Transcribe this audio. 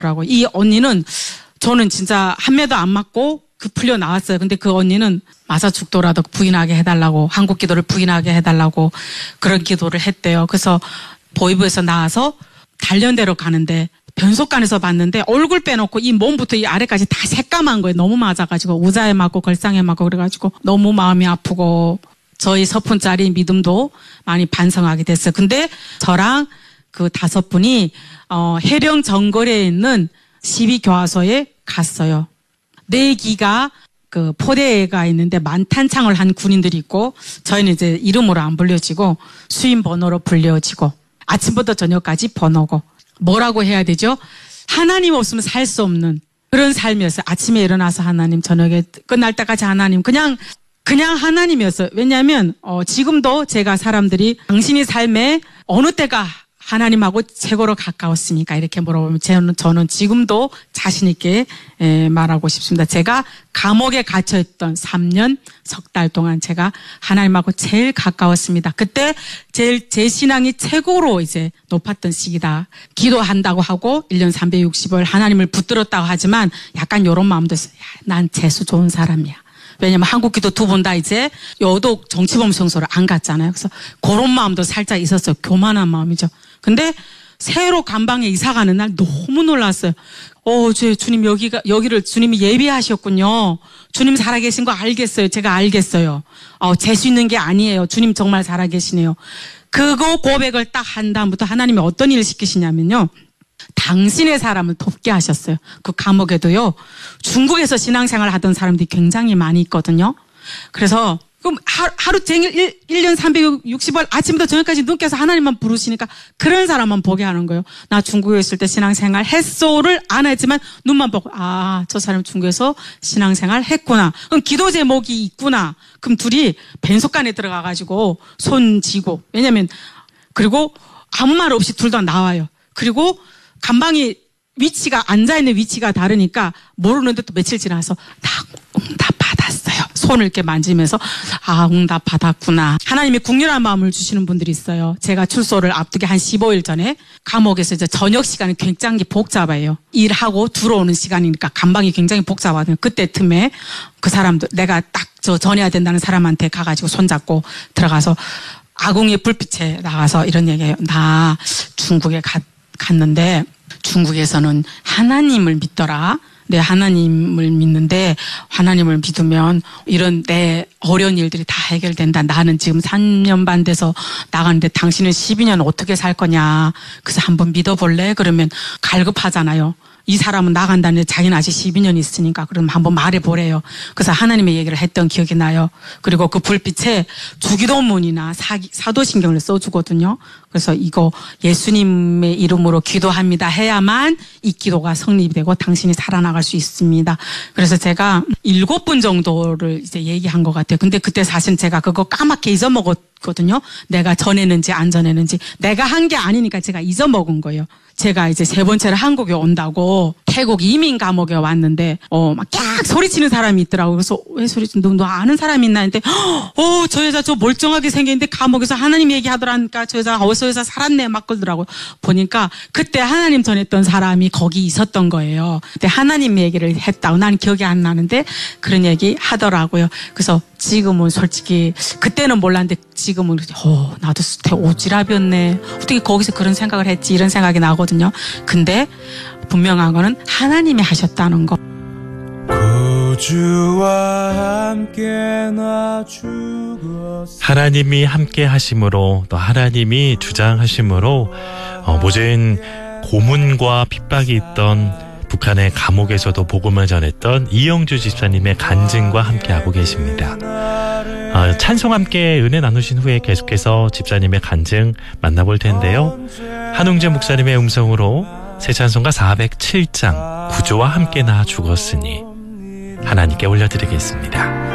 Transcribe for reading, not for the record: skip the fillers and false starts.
이 언니는 저는 진짜 한 매도 안 맞고 풀려 나왔어요. 근데 그 언니는 맞아 죽더라도 부인하게 해달라고, 한국 기도를 부인하게 해달라고 그런 기도를 했대요. 그래서 보이부에서 나와서 단련대로 가는데 변속관에서 봤는데 얼굴 빼놓고 이 몸부터 이 아래까지 다 새까만 거예요. 너무 맞아가지고 의자에 맞고 걸상에 맞고 그래가지고 너무 마음이 아프고 저희 서푼짜리 믿음도 많이 반성하게 됐어요. 근데 저랑 그 5분이 해령 정거리에 있는 시비교화소에 갔어요. 4기가 그 포대가 있는데 만탄창을 한 군인들이 있고 저희는 이제 이름으로 안 불려지고 수임 번호로 불려지고 아침부터 저녁까지 번호고 뭐라고 해야 되죠? 하나님 없으면 살 수 없는 그런 삶이었어요. 아침에 일어나서 하나님, 저녁에 끝날 때까지 하나님, 그냥 하나님이었어요. 왜냐하면 지금도 제가 사람들이 당신이 삶에 어느 때가 하나님하고 최고로 가까웠습니까? 이렇게 물어보면 저는 지금도 자신 있게 말하고 싶습니다. 제가 감옥에 갇혀있던 3년 석 달 동안 제가 하나님하고 제일 가까웠습니다. 그때 제 신앙이 최고로 이제 높았던 시기다. 기도한다고 하고 1년 360일 하나님을 붙들었다고 하지만 약간 이런 마음도 있어요. 난 재수 좋은 사람이야. 왜냐면 한국 기도 2번 다 이제 여독 정치범 성소를 안 갔잖아요. 그래서 그런 마음도 살짝 있었어요. 교만한 마음이죠. 근데 새로 감방에 이사 가는 날 너무 놀랐어요. 주님 여기를 주님이 예비하셨군요. 주님 살아계신 거 알겠어요. 제가 알겠어요. 재수 있는 게 아니에요. 주님 정말 살아계시네요. 그거 고백을 딱 한 다음부터 하나님이 어떤 일을 시키시냐면요. 당신의 사람을 돕게 하셨어요. 그 감옥에도요. 중국에서 신앙생활 하던 사람들이 굉장히 많이 있거든요. 그래서 그럼 하루 종일 1년 360일 아침부터 저녁까지 눈 깨서 하나님만 부르시니까 그런 사람만 보게 하는 거예요. 나 중국에 있을 때 신앙생활 했소를 안 했지만 눈만 보고 저 사람 중국에서 신앙생활 했구나. 그럼 기도 제목이 있구나. 그럼 둘이 벤속간에 들어가가지고 손 쥐고 왜냐면 그리고 아무 말 없이 둘 다 나와요. 그리고 감방이 위치가 앉아있는 위치가 다르니까 모르는데 또 며칠 지나서 나 응답 받았어요. 손을 이렇게 만지면서 응답 받았구나. 하나님이 국률한 마음을 주시는 분들이 있어요. 제가 출소를 앞두기 한 15일 전에 감옥에서 이제 저녁 시간이 굉장히 복잡해요. 일하고 들어오는 시간이니까 감방이 굉장히 복잡하거든요. 그때 틈에 그 사람도 내가 딱 전해야 된다는 사람한테 가가지고 손잡고 들어가서 아궁이 불빛에 나가서 이런 얘기해요. 나 중국에 갔는데 중국에서는 하나님을 믿더라. 내 하나님을 믿는데 하나님을 믿으면 이런 내 어려운 일들이 다 해결된다. 나는 지금 3년 반 돼서 나가는데 당신은 12년 어떻게 살 거냐. 그래서 한번 믿어볼래? 그러면 갈급하잖아요. 이 사람은 나간다는데 자기는 아직 12년 있으니까 그럼 한번 말해보래요. 그래서 하나님의 얘기를 했던 기억이 나요. 그리고 그 불빛에 주기도문이나 사도신경을 써주거든요. 그래서 이거 예수님의 이름으로 기도합니다 해야만 이 기도가 성립되고 당신이 살아나갈 수 있습니다. 그래서 제가 7번 정도를 이제 얘기한 것 같아요. 근데 그때 사실 제가 그거 까맣게 잊어먹었거든요. 내가 전했는지 안 전했는지. 내가 한 게 아니니까 제가 잊어먹은 거예요. 제가 이제 3번째로 한국에 온다고 태국 이민 감옥에 왔는데 막 깍 소리치는 사람이 있더라고요. 그래서 왜 소리치는 너 아는 사람이 있나 했는데 저 여자 저 멀쩡하게 생겼는데 감옥에서 하나님 얘기하더라니까 저 여자 어디서 살았네 막 그러더라고요. 보니까 그때 하나님 전했던 사람이 거기 있었던 거예요. 그때 하나님 얘기를 했다고 난 기억이 안 나는데 그런 얘기 하더라고요. 그래서 지금은 솔직히 그때는 몰랐는데 지금은 나도 오지랖이었네. 어떻게 거기서 그런 생각을 했지 이런 생각이 나거든요. 근데 분명한 거는 하나님이 하셨다는 거. 하나님이 함께 하심으로 또 하나님이 주장하심으로 모든 고문과 핍박이 있던 북한의 감옥에서도 복음을 전했던 이영주 집사님의 간증과 함께하고 계십니다. 찬송 함께 은혜 나누신 후에 계속해서 집사님의 간증 만나볼 텐데요. 한웅재 목사님의 음성으로 새 찬송가 407장 구주와 함께 나 죽었으니 하나님께 올려드리겠습니다.